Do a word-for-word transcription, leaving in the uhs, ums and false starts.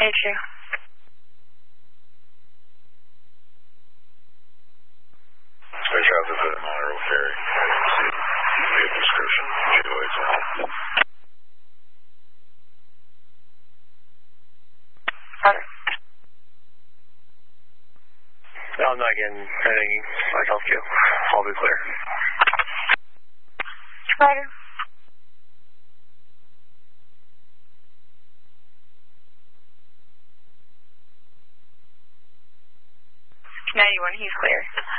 Nature. Space out of the Monroe Ferry. Vehicle description. Geoids out. Roger. No, I'm not getting anything myself, too. I'll be clear. Roger. ninety-one, he's clear.